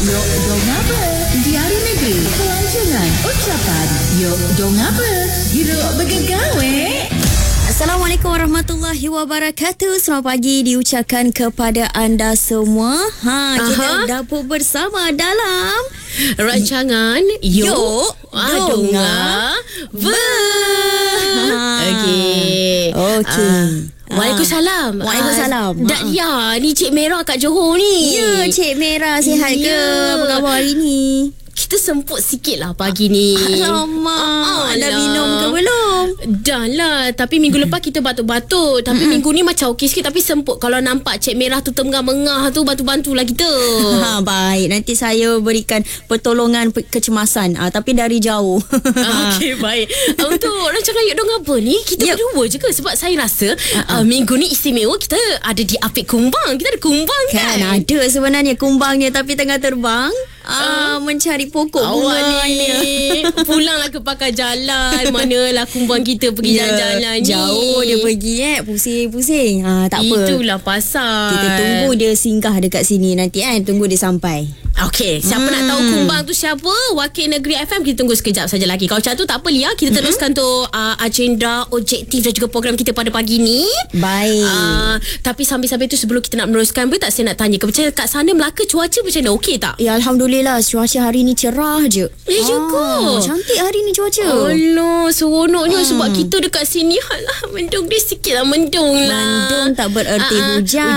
Yok dong apa? Diari negeri pelancongan ucapan. Yok dong apa? Hiruk bergegawe. Assalamualaikum warahmatullahi wabarakatuh. Selamat pagi diucapkan kepada anda semua. Kita dapur bersama dalam rancangan Yok Donga Okey. Waalaikumsalam. Waalaikumsalam. Dahlia, ni Cik Merah kat Johor ni. Ya, Cik Merah sihat ke? Apa khabar hari ni? Kita semput sikit lah pagi ni. Alamak, dah minum ke belum? Dah lah. Tapi minggu lepas kita batuk-batuk. Tapi minggu ni macam okey sikit. Tapi semput kalau nampak Cik Merah tu tengah-mengah tu, bantu-bantulah kita. Baik, nanti saya berikan pertolongan kecemasan, tapi dari jauh. Okey, baik. Untuk rancangan Yok Dong apa ni, kita berdua je ke? Sebab saya rasa minggu ni istimewa. Kita ada di Apik Kumbang. Kita ada kumbang kan? Ada sebenarnya kumbangnya, tapi tengah terbang. Mencari pokok bunga ni. Pulanglah ke pakar jalan. Manalah kumbang kita pergi jalan-jalan ni. Jauh dia pergi pusing-pusing. Tak apa. Itulah pasal. Kita tunggu dia singgah dekat sini nanti tunggu dia sampai. Okey, siapa nak tahu kumbang tu siapa? Wakil Negeri FM, kita tunggu sekejap saja lagi. Kalau macam tu tak apa Lia, kita teruskan tu agenda, objektif dan juga program kita pada pagi ni. Baik. Tapi sambil-sambil tu sebelum kita nak meneruskan, boleh tak saya nak tanya kat sana Melaka cuaca macam mana? Okey tak? Ya, Alhamdulillah cuaca hari ni cerah je. Juga. Cantik hari ni cuaca. Allah, seronoknya sebab kita dekat sini mendung dia sikit lah, mendung lah. Mendung tak bererti hujan.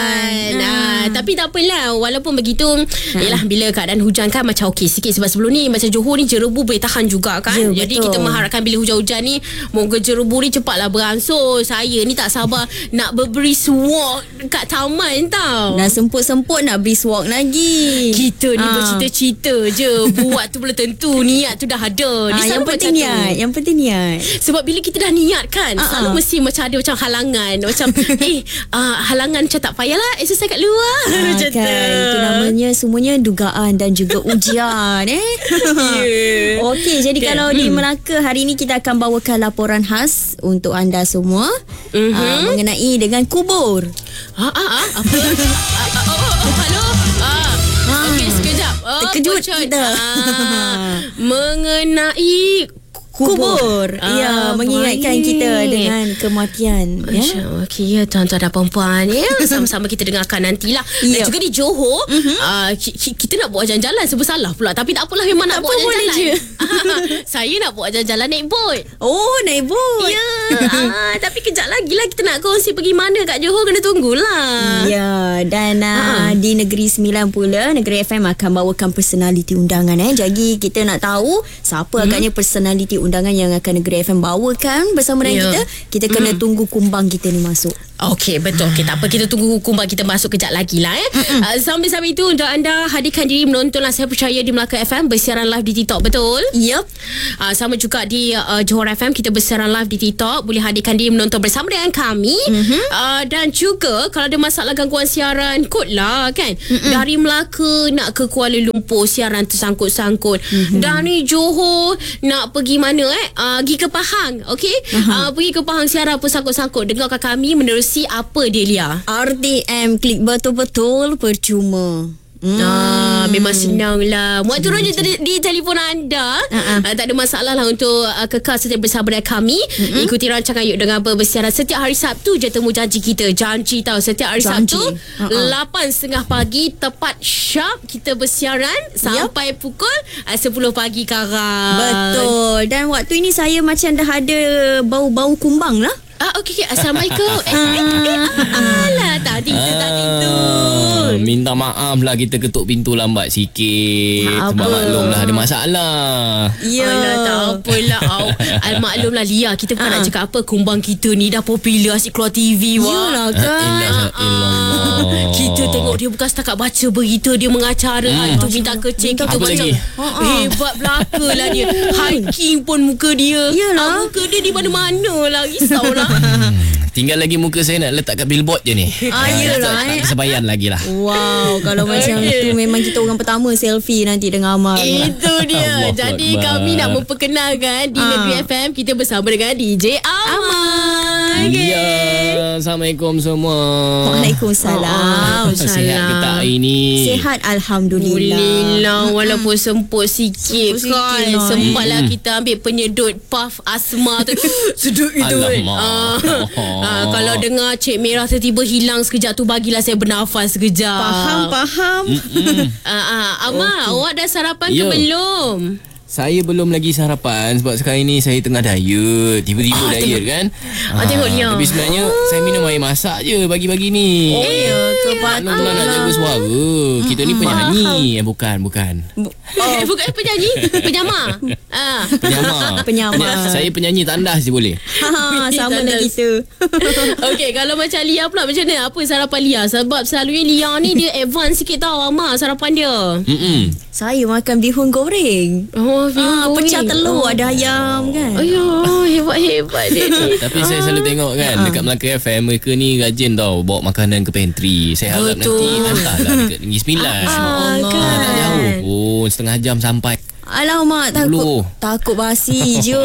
Tapi tak apalah, walaupun begitu, yelah, bila keadaan hujan kan macam okey sikit. Sebab sebelum ni macam Johor ni jerebu boleh tahan juga kan. Ya, jadi betul. kita mengharapkan bila hujan-hujan ni, moga jerebu ni cepatlah beransur. Saya ni tak sabar nak ber-brisk walk kat taman tau. Dah semput-semput nak brisk walk lagi. Kita ni bercita-cita je. Buat tu belum tentu. Niat tu dah ada. Yang penting niat. Yang penting niat. Sebab bila kita dah niat kan, selalu mesti macam ada macam halangan. Macam halangan macam tak payahlah exercise kat luar. Macam kan. Itu namanya semuanya dugaan dan juga ujian. Okey, jadi kalau di Melaka hari ini kita akan bawakan laporan khas untuk anda semua mengenai dengan kubur. Apa? Halo? Okey, sekejap. Terkejut kita. Mengenai kubur. Mengingatkan kita dengan kematian. Okey, tuan-tuan dan perempuan, sama-sama kita dengarkan nantilah. Dan juga di Johor, kita nak buat jalan-jalan. Sebab salah pula. Tapi tak apalah, memang nak buat jalan-jalan. Saya nak buat jalan-jalan naik bot. Oh, naik bot. Ya. Tapi kejap lagi lah kita nak kongsi pergi mana kat Johor, kena tunggulah. Ya, dan di Negeri Sembilan pula, Negeri FM akan bawakan personaliti undangan. Jadi kita nak tahu siapa agaknya personaliti undangan yang akan Negeri FM bawakan bersama dengan kita kena tunggu kumbang kita ni masuk. Okey, betul. Okay, tak apa, kita tunggu kumbang kita masuk kejap lagi lah. Sambil-sambil itu, untuk anda hadirkan diri menontonlah Saya Percaya di Melaka FM, bersiaran live di TikTok, betul? Yep. Sama juga di Johor FM, kita bersiaran live di TikTok. Boleh hadirkan diri menonton bersama dengan kami. Dan juga kalau ada masalah gangguan siaran, kod lah kan. Dari Melaka nak ke Kuala Lumpur, siaran tersangkut-sangkut. Dari Johor nak pergi mana pergi ke Pahang. Okey, pergi ke Pahang, siaran pun sangkut-sangkut. Dengarkan kami menerusi apa dia, Lia? RTM, klik betul-betul percuma. Memang senang lah. Muat turun je di telefon anda. Tak ada masalah lah untuk kekal setia bersama dengan kami. Ikuti rancangan Yok Dengan Apa bersiaran setiap hari Sabtu je. Temu janji kita. Janji tau, setiap hari Sabtu 8.30 pagi tepat sharp kita bersiaran sampai pukul 10 pagi karang. Betul. Dan waktu ini saya macam dah ada bau-bau kumbang lah. Okey. Assalamualaikum. Alah, tadi tu. Minta maaf lah kita ketuk pintu lambat sikit. Sebab maklum lah ada masalah. Alah, tak apalah. Maklum lah, Lia. Kita bukan nak cakap apa. Kumbang kita ni dah popular, asyik keluar TV. Yalah kan. Kita tengok dia bukan setakat baca berita, dia mengacara hantu minta kecil. Kita apa macam lagi? hebat belaka lah dia. Hiking pun muka dia. Yalah. Muka dia di mana-mana lah. Risaulah. Tinggal lagi muka saya nak letak kat billboard je ni. Yelah. Tak kesabayan lagi lah. Wow, kalau macam tu memang kita orang pertama selfie nanti dengan Amal. Itu dia. Allah Jadi Akbar. kami nak memperkenalkan di Negeri FM, kita bersama dengan DJ Amal. Ya, Assalamualaikum semua. Waalaikumsalam. Sihat ke tak hari ni? Sihat Alhamdulillah. Alhamdulillah. Walaupun semput sikit Semput kan. sikit lah. Sempatlah kita ambil penyedut puff asma tu. Sedut itu. Alamak. Kalau dengar Cik Merah tiba-tiba hilang sekejap tu, bagilah saya bernafas sekejap. Faham. Amar, awak dah sarapan ke Ya. belum? Saya belum lagi sarapan sebab sekarang ni saya tengah diet. Tiba-tiba diet kan. tengok dia. Tapi sebenarnya saya minum air masak je pagi-pagi ni. Ya ke Nak jaga suara. Kita ni penyanyi. Bukan. Bukan penyanyi, penyamar. Penyamar. Saya penyanyi tandas je boleh. Sama dengan kita. Okey, kalau macam Lia pula macam mana? Apa sarapan Lia? Sebab selalunya Lia ni dia advance sikit tau Amar sarapan dia. Saya makan bihun goreng. Pecah telur, ada ayam kan. Ayuh, hebat-hebat dia ni. Tapi saya selalu tengok kan dekat Melaka FM mereka ni rajin tau bawa makanan ke pantry. Saya harap Betul. nanti hantarlah dekat Negeri Sembilan. Tak jauh pun, setengah jam sampai. Alamak, takut basi je.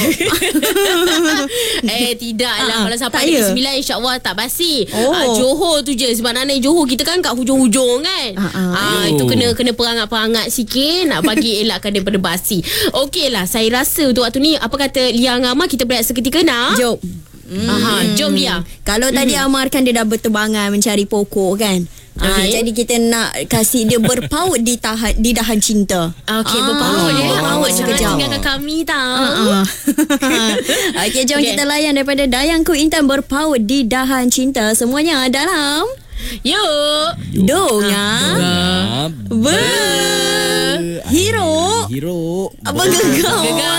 Tidaklah. Kalau sampai tak Negeri ya? Sembilan InsyaAllah tak basi. Oh. Johor tu je. Sebab Nanai Johor kita kan kat hujung-hujung kan. Itu kena perangat-perangat sikit. Nak bagi elakkan daripada basi. Okey lah, saya rasa untuk waktu ni, apa kata Lia dengan Amar, kita berehat seketika nak? Jom. Jom Lia. Kalau tadi Amar kan dia dah berterbangan mencari pokok kan. Jadi kita nak kasih dia berpaut di dahan cinta. Okey, berpaut dia. Berpaut Jangan sekejap. tinggalkan kami tau. Okey, jom kita layan daripada Dayang Ku Intan, berpaut di dahan cinta. Semuanya dalam Yuk. Dongang Berhiro Hero. Bergegar.